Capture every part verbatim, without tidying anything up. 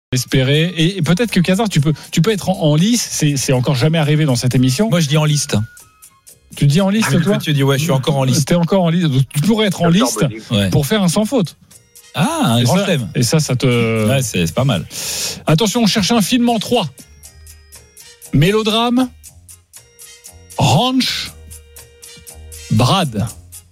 Espérer. Et peut-être que Casar, tu peux, tu peux être en, en lice. C'est, c'est encore jamais arrivé dans cette émission. Moi, je dis en liste. Tu dis en liste, ah, toi ? Tu dis ouais, je suis encore en liste. T'es encore en liste. Tu pourrais être en liste ouais. pour faire un sans faute. Ah, un et grand ça, chelem. Et ça, ça te. Ouais, c'est, c'est pas mal. Attention, on cherche un film en trois. Mélodrame, Ranch, Brad.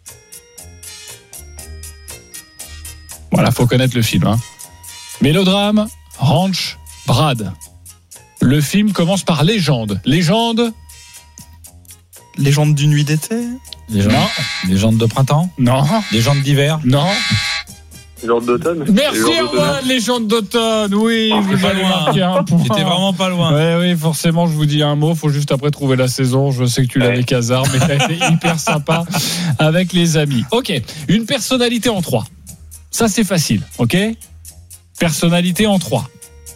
Voilà, faut connaître le film. Hein. Mélodrame, Ranch, Brad. Le film commence par Légende. Légende. Légende d'une nuit d'été. Légende, non. Légende de printemps. Non. Légende d'hiver. Non. Légende d'automne. Merci Erwan, Légende d'automne. Oui, oh, vous allez marquer un point. J'étais vraiment pas loin. Ouais, oui, forcément, je vous dis un mot. Faut juste après trouver la saison. Je sais que tu l'avais, ouais. Casar, mais t'as été hyper sympa avec les amis. Ok, une personnalité en trois. Ça, c'est facile, ok ? Personnalité en trois.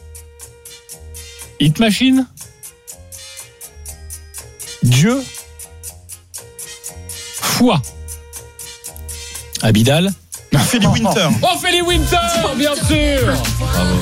Hit Machine, Dieu, Foi. Abidal. Ophélie Winter. Ophélie Winter, bien sûr. Bravo.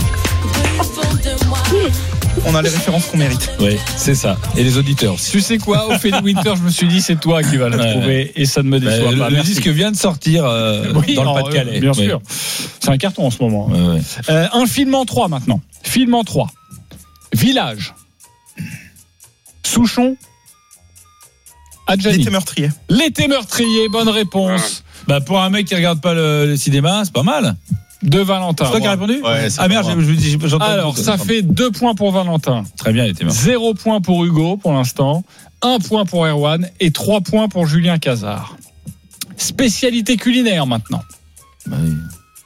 On a les références qu'on mérite. Oui, c'est ça. Et les auditeurs. Tu sais quoi, Ophélie Winter, je me suis dit, c'est toi qui vas la ouais. trouver et ça ne me déçoit bah, pas. Le Merci. disque vient de sortir euh, oui, dans alors, le Pas-de-Calais. Euh, bien oui. sûr. C'est un carton en ce moment. Ouais, ouais. Euh, un film en trois maintenant. Film en trois. Village. Souchon. Adjani. L'été meurtrier. L'été meurtrier, bonne réponse. Bah pour un mec qui regarde pas le, le cinéma, c'est pas mal. De Valentin. C'est toi qui as répondu ? Ouais, ah merde, je, je, je, j'entends. Alors, tout, ça fait deux points pour Valentin. Très bien, il était meurtrier. Zéro point pour Hugo pour l'instant. Un point pour Erwan et trois points pour Julien Casar. Spécialité culinaire maintenant. Bah oui.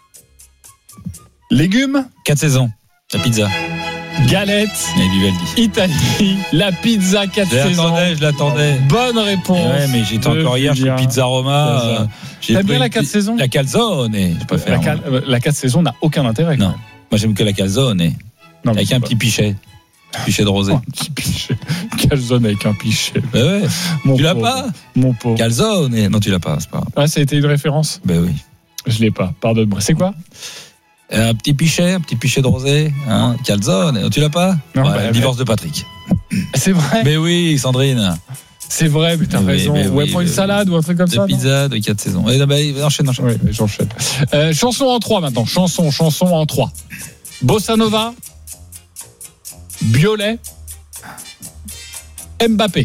Légumes. Quatre saisons. La pizza. Galette. Et Vivaldi. Italie. La pizza quatre je saisons. L'attendais, je l'attendais. Bonne réponse. Ouais, mais j'étais encore hier chez Pizza Roma. Euh, j'ai T'aimes bien la quatre saisons ? La calzone. Je préfère. La, cal- euh, la quatre saisons n'a aucun intérêt. Non. Moi, j'aime que la calzone. Non, avec un pas. petit pichet. Pichet de rosé. Un petit pichet. Calzone avec un pichet. Bah ouais. Mon tu l'as pauvre. pas ? Mon pauvre. Calzone. Non, tu l'as pas, c'est pas grave. Ah, ça a été une référence ? Ben oui. Je l'ai pas. Pardonne-moi. C'est quoi ? Un petit pichet, un petit pichet de rosé, hein, calzone. Tu l'as pas ? Non, ouais, bah, le divorce de Patrick. C'est vrai ? Mais oui, Sandrine. C'est vrai, mais t'as mais raison. Oui, ouais, oui, pour une salade ou un truc comme de ça. De pizza de quatre saisons. Et, bah, enchaîne, enchaîne. Oui, j'enchaîne. Euh, chanson en trois maintenant. Chanson, chanson en trois. Bossa Nova, Biolay, Mbappé.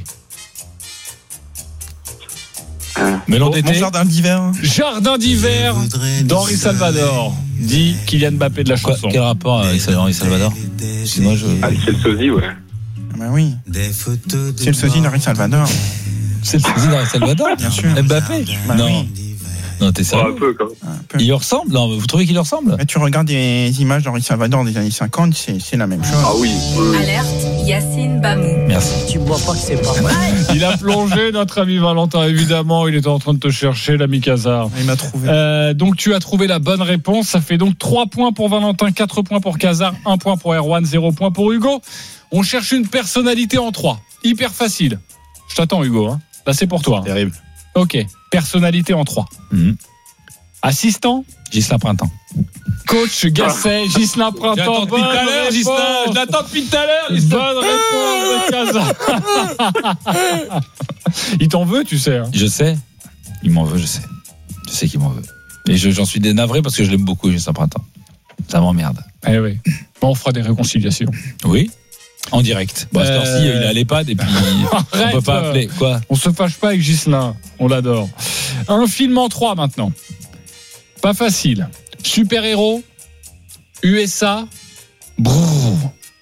Melon d'été. Mon jardin d'hiver. Jardin d'hiver d'Henri Salvador. Dit Kylian Mbappé de la chanson. Quoi, quel rapport avec Henri Salvador ? Moi, je... Ah, c'est le sosie, ouais. Ah bah oui. C'est le sosie d'Henri Salvador. C'est le sosie d'Henri Salvador ? Bien sûr. Mbappé ? Bah non. Oui. Non, t'es sérieux ? Oh, un peu, quand même. Un peu. Il lui ressemble ? Non, vous trouvez qu'il lui ressemble ? Mais tu regardes des images d'Henri Salvador des années cinquante, c'est, c'est la même chose. Ah oui. oui. Alerte, Yacine Bamou. Merci. Tu vois pas que c'est pas vrai. Il a plongé, notre ami Valentin, évidemment. Il était en train de te chercher, l'ami Casar. Il m'a trouvé. Euh, donc, tu as trouvé la bonne réponse. Ça fait donc trois points pour Valentin, quatre points pour Casar, un point pour Erwan, zéro point pour Hugo. On cherche une personnalité en trois. Hyper facile. Je t'attends, Hugo. Hein. Là, c'est pour toi. Terrible. Ok. Personnalité en trois. Mmh. Assistant. Ghislain Printemps. Coach Gasset, Ghislain Printemps. Depuis tout à l'heure, Ghislain. Je l'attends depuis tout à l'heure. Bonne réponse de Casar. Il t'en veut, tu sais. Hein. Je sais. Il m'en veut, je sais. Je sais qu'il m'en veut. Et je, j'en suis dénavré parce que je l'aime beaucoup, Ghislain Printemps. Ça m'emmerde. Eh oui. Bon, on fera des réconciliations. Oui. En direct. Bon, à cette heure-ci, il est à l'EHPAD et puis Arrête, on peut pas appeler. Quoi ? On se fâche pas avec Ghislain. On l'adore. Un film en trois maintenant. Pas facile. Super-héros, U S A, brrr.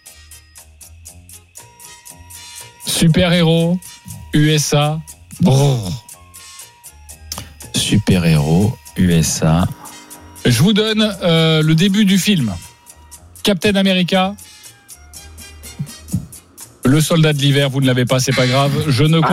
Super-héros, U S A, brrr. Super-héros, U S A. Je vous donne euh, le début du film. Captain America, le soldat de l'hiver, vous ne l'avez pas, c'est pas grave. Je ne